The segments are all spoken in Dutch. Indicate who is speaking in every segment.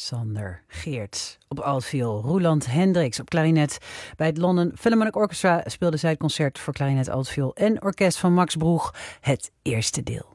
Speaker 1: Sander Geerts op altviool, Roeland Hendricks op klarinet. Bij het London Philharmonic Orchestra speelde zij het concert voor klarinet, altviool en orkest van Max Broeg, het eerste deel.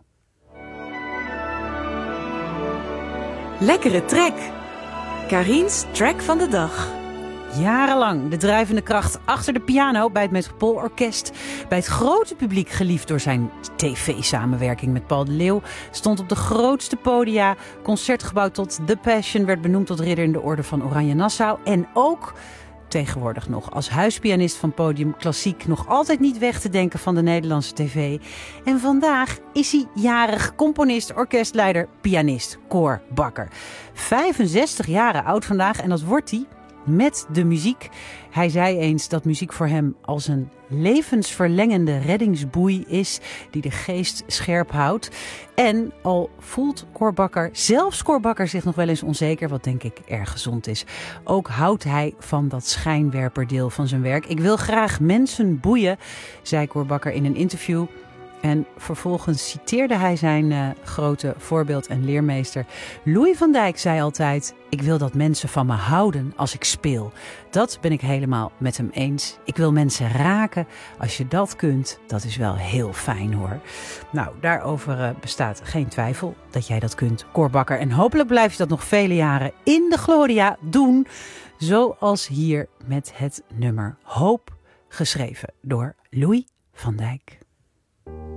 Speaker 2: Lekkere track. Karin's track van de dag.
Speaker 1: Jarenlang de drijvende kracht achter de piano bij het Metropoolorkest. Bij het grote publiek geliefd door zijn tv-samenwerking met Paul de Leeuw. Stond op de grootste podia. Concertgebouw tot The Passion. Werd benoemd tot ridder in de orde van Oranje Nassau. En ook tegenwoordig nog als huispianist van Podium Klassiek. Nog altijd niet weg te denken van de Nederlandse tv. En vandaag is hij jarig, componist, orkestleider, pianist Cor Bakker. 65 jaren oud vandaag en dat wordt hij met de muziek. Hij zei eens dat muziek voor hem als een levensverlengende reddingsboei is die de geest scherp houdt. En al voelt Cor Bakker, zelfs Cor Bakker, zich nog wel eens onzeker, wat denk ik erg gezond is. Ook houdt hij van dat schijnwerperdeel van zijn werk. Ik wil graag mensen boeien, zei Cor Bakker in een interview. En vervolgens citeerde hij zijn grote voorbeeld en leermeester. Louis van Dijk zei altijd: ik wil dat mensen van me houden als ik speel. Dat ben ik helemaal met hem eens. Ik wil mensen raken. Als je dat kunt, dat is wel heel fijn hoor. Nou, daarover bestaat geen twijfel dat jij dat kunt, Cor Bakker. En hopelijk blijf je dat nog vele jaren in de Gloria doen. Zoals hier met het nummer Hoop, geschreven door Louis van Dijk.